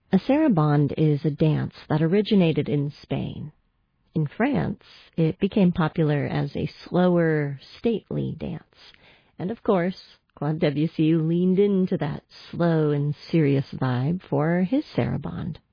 A sarabande is a dance that originated in Spain. In France, it became popular as a slower, stately dance. And of course, Claude Debussy leaned into that slow and serious vibe for his sarabande.